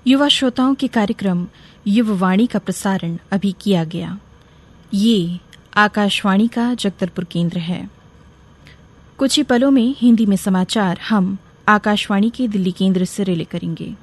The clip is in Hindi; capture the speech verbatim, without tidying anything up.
युवा श्रोताओं के कार्यक्रम युववाणी का प्रसारण अभी किया गया। ये आकाशवाणी का जगदलपुर केंद्र है। कुछ ही पलों में हिंदी में समाचार हम आकाशवाणी के दिल्ली केंद्र से रिले करेंगे।